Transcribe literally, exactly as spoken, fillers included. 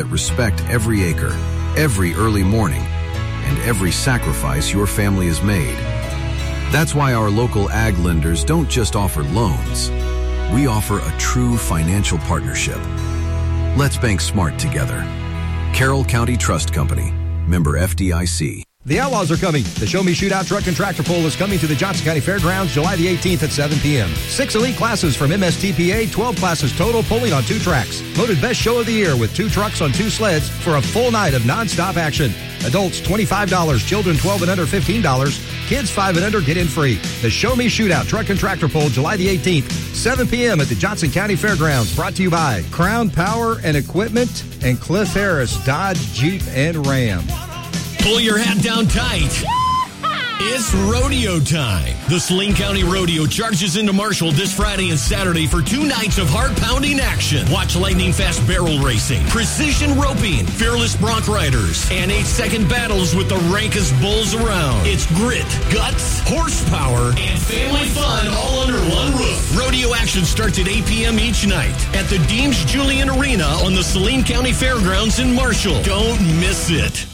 that respect every acre, every early morning, and every sacrifice your family has made. That's why our local ag lenders don't just offer loans. We offer a true financial partnership. Let's bank smart together. Carroll County Trust Company, member F D I C. The Outlaws are coming. The Show Me Shootout Truck and Tractor Pull is coming to the Johnson County Fairgrounds July the eighteenth at seven p.m. Six elite classes from M S T P A, twelve classes total, pulling on two tracks. Voted Best Show of the Year with two trucks on two sleds for a full night of nonstop action. Adults twenty-five dollars, children twelve and under fifteen dollars, kids five and under get in free. The Show Me Shootout Truck and Tractor Pull July the eighteenth, seven p.m. at the Johnson County Fairgrounds. Brought to you by Crown Power and Equipment and Cliff Harris Dodge, Jeep, and Ram. Pull your hat down tight. It's rodeo time. The Saline County Rodeo charges into Marshall this Friday and Saturday for two nights of heart-pounding action. Watch lightning-fast barrel racing, precision roping, fearless bronc riders, and eight-second battles with the rankest bulls around. It's grit, guts, horsepower, and family fun all under one roof. Rodeo action starts at eight p.m. each night at the Deems Julian Arena on the Saline County Fairgrounds in Marshall. Don't miss it.